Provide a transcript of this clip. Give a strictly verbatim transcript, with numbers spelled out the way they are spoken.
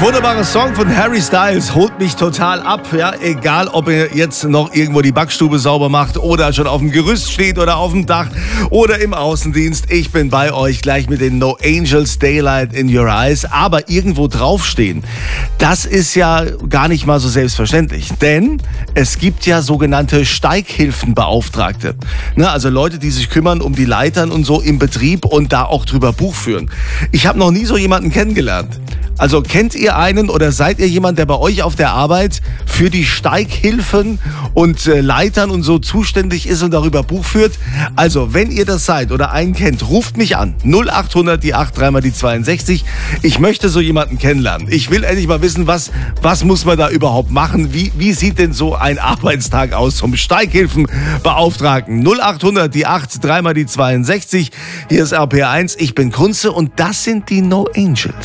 Wunderbarer Song von Harry Styles, holt mich total ab, ja, egal ob ihr jetzt noch irgendwo die Backstube sauber macht oder schon auf dem Gerüst steht oder auf dem Dach oder im Außendienst. Ich bin bei euch gleich mit den No Angels, Daylight in Your Eyes, aber irgendwo draufstehen, das ist ja gar nicht mal so selbstverständlich, denn es gibt ja sogenannte Steighilfenbeauftragte, ne, also Leute, die sich kümmern um die Leitern und so im Betrieb und da auch drüber Buch führen. Ich habe noch nie so jemanden kennengelernt. Also kennt ihr einen oder seid ihr jemand, der bei euch auf der Arbeit für die Steighilfen und äh, Leitern und so zuständig ist und darüber Buch führt? Also, wenn ihr das seid oder einen kennt, ruft mich an. null acht hundert, die acht, dreimal die zweiundsechzig. Ich möchte so jemanden kennenlernen. Ich will endlich mal wissen, was, was muss man da überhaupt machen? Wie, wie sieht denn so ein Arbeitstag aus zum Steighilfenbeauftragten? null acht hundert, die acht, dreimal die zweiundsechzig. Hier ist R P R eins. Ich bin Kunze und das sind die No Angels.